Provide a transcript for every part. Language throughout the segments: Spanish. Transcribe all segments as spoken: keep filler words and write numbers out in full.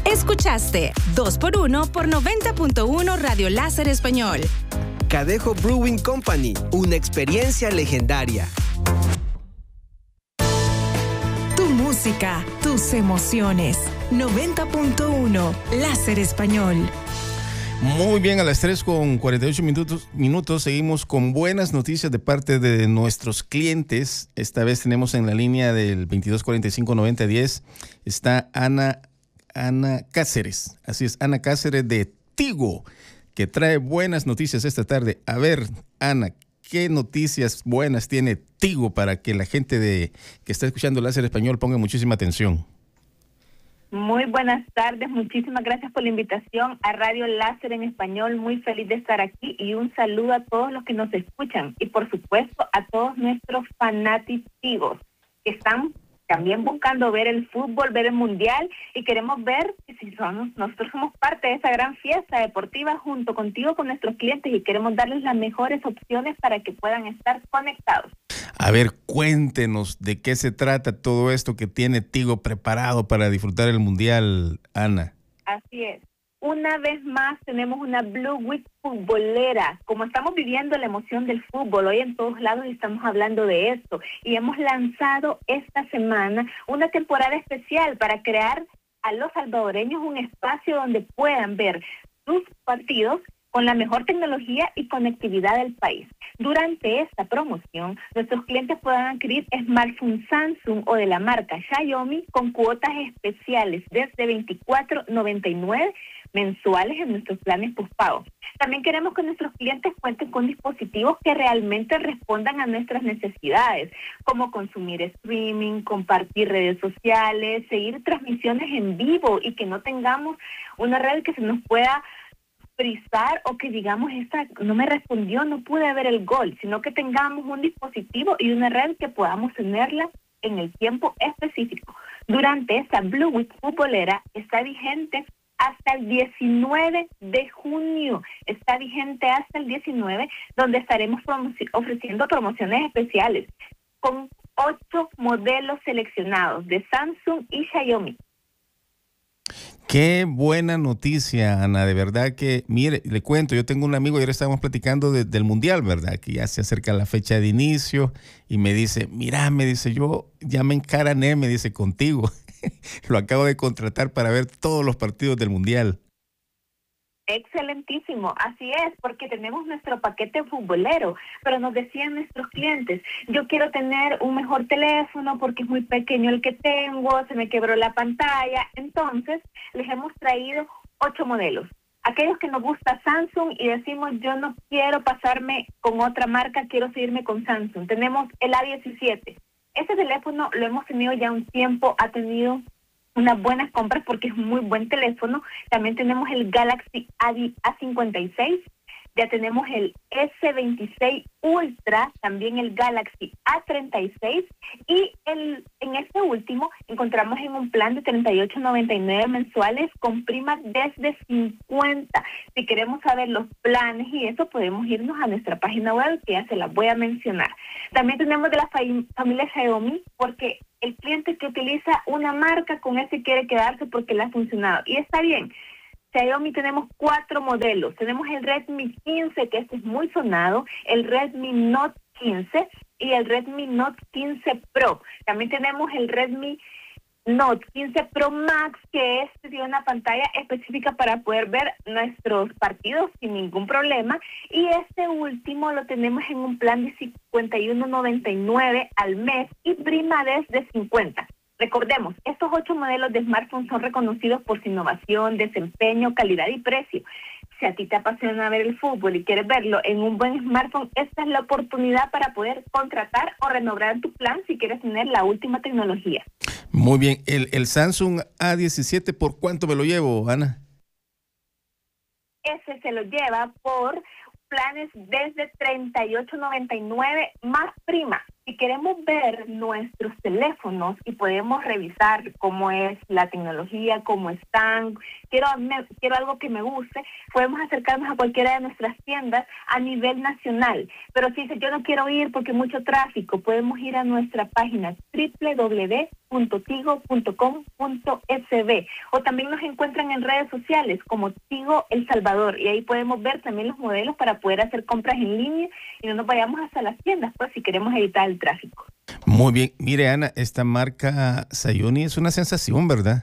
Escuchaste dos por uno por noventa punto uno Radio Láser Español. Cadejo Brewing Company, una experiencia legendaria. Tu música, tus emociones. noventa punto uno Láser Español. Muy bien, a las tres con cuarenta y ocho minutos, minutos seguimos con buenas noticias de parte de nuestros clientes. Esta vez tenemos en la línea del veintidós cuarenta y cinco noventa diez está Ana, Ana Cáceres. Así es, Ana Cáceres de Tigo, que trae buenas noticias esta tarde. A ver, Ana, ¿qué noticias buenas tiene Tigo para que la gente de que está escuchando Láser Español ponga muchísima atención? Muy buenas tardes, muchísimas gracias por la invitación a Radio Láser en Español, muy feliz de estar aquí y un saludo a todos los que nos escuchan y por supuesto a todos nuestros fanáticos que están también buscando ver el fútbol, ver el mundial y queremos ver que si somos, nosotros somos parte de esa gran fiesta deportiva junto contigo con nuestros clientes y queremos darles las mejores opciones para que puedan estar conectados. A ver, cuéntenos de qué se trata todo esto que tiene Tigo preparado para disfrutar el mundial, Ana. Así es. Una vez más tenemos una Blue Week futbolera. Como estamos viviendo la emoción del fútbol hoy en todos lados estamos hablando de esto y hemos lanzado esta semana una temporada especial para crear a los salvadoreños un espacio donde puedan ver sus partidos con la mejor tecnología y conectividad del país. Durante esta promoción, nuestros clientes podrán adquirir smartphones Samsung o de la marca Xiaomi con cuotas especiales desde veinticuatro noventa y nueve mensuales en nuestros planes postpago. También queremos que nuestros clientes cuenten con dispositivos que realmente respondan a nuestras necesidades, como consumir streaming, compartir redes sociales, seguir transmisiones en vivo y que no tengamos una red que se nos pueda frizar o que digamos esta no me respondió, no pude ver el gol, sino que tengamos un dispositivo y una red que podamos tenerla en el tiempo específico. Durante esta Blue Week futbolera está vigente hasta el diecinueve de junio, está vigente hasta el diecinueve, donde estaremos promoci- ofreciendo promociones especiales con ocho modelos seleccionados de Samsung y Xiaomi. Qué buena noticia, Ana, de verdad que, mire, le cuento, yo tengo un amigo y ahora estábamos platicando de, del Mundial, ¿verdad? Que ya se acerca la fecha de inicio y me dice, mira, me dice, yo ya me encarané, me dice, contigo. Lo acabo de contratar para ver todos los partidos del Mundial. Excelentísimo, así es, porque tenemos nuestro paquete futbolero, pero nos decían nuestros clientes, yo quiero tener un mejor teléfono porque es muy pequeño el que tengo, se me quebró la pantalla, entonces les hemos traído ocho modelos. Aquellos que nos gusta Samsung y decimos yo no quiero pasarme con otra marca, quiero seguirme con Samsung. Tenemos el A diecisiete, ese teléfono lo hemos tenido ya un tiempo, ha tenido unas buenas compras porque es un muy buen teléfono. También tenemos el Galaxy A cincuenta y seis, ya tenemos el ese veintiséis Ultra, también el Galaxy A treinta y seis y el en este último encontramos en un plan de treinta y ocho noventa y nueve mensuales con prima desde cincuenta. Si queremos saber los planes y eso podemos irnos a nuestra página web que ya se las voy a mencionar. También tenemos de la fam- familia Xiaomi porque el cliente que utiliza una marca con ese quiere quedarse porque le ha funcionado y está bien. Xiaomi tenemos cuatro modelos. Tenemos el Redmi quince, que este es muy sonado, el Redmi Note quince y el Redmi Note quince Pro. También tenemos el Redmi Note quince Pro Max, que este tiene una pantalla específica para poder ver nuestros partidos sin ningún problema. Y este último lo tenemos en un plan de cincuenta y uno noventa y nueve al mes y prima desde cincuenta. Recordemos, estos ocho modelos de smartphones son reconocidos por su innovación, desempeño, calidad y precio. Si a ti te apasiona ver el fútbol y quieres verlo en un buen smartphone, esta es la oportunidad para poder contratar o renovar tu plan si quieres tener la última tecnología. Muy bien, el, el Samsung A diecisiete, ¿por cuánto me lo llevo, Ana? Ese se lo lleva por planes desde treinta y ocho noventa y nueve más prima. Si queremos ver nuestros teléfonos y podemos revisar cómo es la tecnología, cómo están, quiero, me, quiero algo que me guste, podemos acercarnos a cualquiera de nuestras tiendas a nivel nacional. Pero si dice yo no quiero ir porque hay mucho tráfico, podemos ir a nuestra página doble u doble u doble u punto tigo punto com punto es be, o también nos encuentran en redes sociales como Tigo El Salvador, y ahí podemos ver también los modelos para poder hacer compras en línea y no nos vayamos hasta las tiendas, pues, si queremos evitar el tráfico. Muy bien. Mire, Ana, esta marca Sayoni es una sensación, ¿verdad?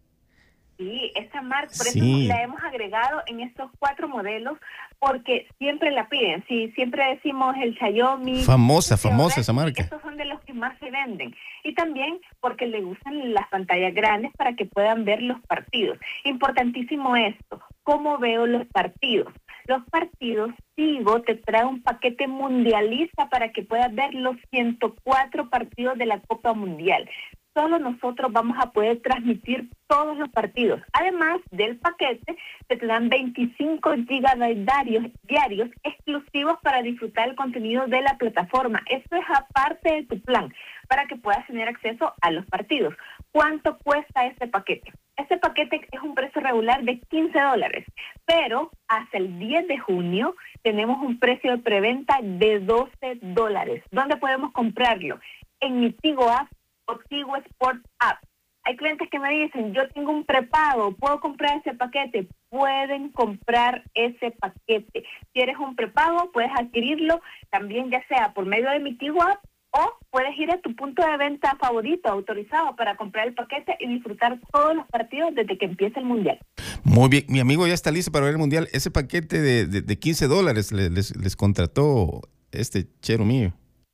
Sí, esta marca, por Sí. eso la hemos agregado en estos cuatro modelos, porque siempre la piden. Sí, siempre decimos el Xiaomi. Famosa, el famosa Xiaomi, esa marca. Estos son de los que más se venden. Y también porque le gustan las pantallas grandes para que puedan ver los partidos. Importantísimo esto, ¿cómo veo los partidos? Los partidos, Tigo te trae un paquete mundialista para que puedas ver los ciento cuatro partidos de la Copa Mundial. Solo nosotros vamos a poder transmitir todos los partidos. Además del paquete, se te dan veinticinco gigabytes diarios, diarios exclusivos para disfrutar el contenido de la plataforma. Esto es aparte de tu plan, para que puedas tener acceso a los partidos. ¿Cuánto cuesta este paquete? Este paquete es un precio regular de quince dólares, pero hasta el diez de junio tenemos un precio de preventa de doce dólares. ¿Dónde podemos comprarlo? En mi Tigo App o Tigo Sport App. Hay clientes que me dicen, yo tengo un prepago, ¿puedo comprar ese paquete? Pueden comprar ese paquete. Si eres un prepago, puedes adquirirlo también, ya sea por medio de mi Tigo App, o puedes ir a tu punto de venta favorito, autorizado, para comprar el paquete y disfrutar todos los partidos desde que empiece el Mundial. Muy bien. Mi amigo ya está listo para ver el Mundial. Ese paquete de, de, de quince dólares les, les, les contrató este chero mío.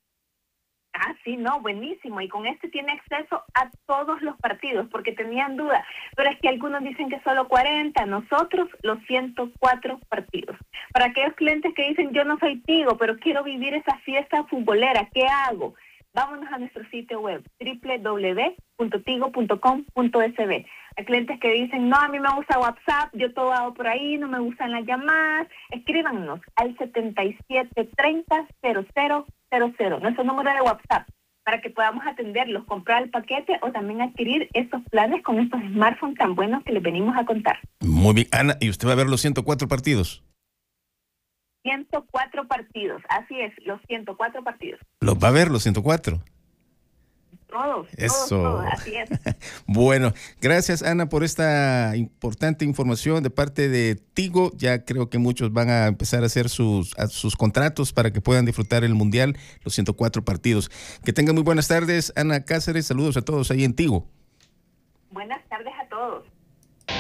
Ah, sí, no, buenísimo. Y con este tiene acceso a todos los partidos, porque tenían duda. Pero es que algunos dicen que solo cuarenta, nosotros los ciento cuatro partidos. Para aquellos clientes que dicen, yo no soy Tigo, pero quiero vivir esa fiesta futbolera, ¿qué hago? Vámonos a nuestro sitio web, doble u doble u doble u punto tigo punto com punto es be. Hay clientes que dicen, no, a mí me gusta WhatsApp, yo todo hago por ahí, no me gustan las llamadas. Escríbanos al setenta y siete treinta cero cero cero cero, nuestro número de WhatsApp, para que podamos atenderlos, comprar el paquete o también adquirir estos planes con estos smartphones tan buenos que les venimos a contar. Muy bien. Ana, ¿y usted va a ver los ciento cuatro partidos? ciento cuatro partidos, así es, los ciento cuatro partidos. ¿Los va a ver los ciento cuatro? Todos, Eso. todos, todos, así es. Bueno, gracias, Ana, por esta importante información de parte de Tigo. Ya creo que muchos van a empezar a hacer sus, a sus contratos para que puedan disfrutar el Mundial, los ciento cuatro partidos. Que tengan muy buenas tardes, Ana Cáceres. Saludos a todos ahí en Tigo. Buenas tardes a todos.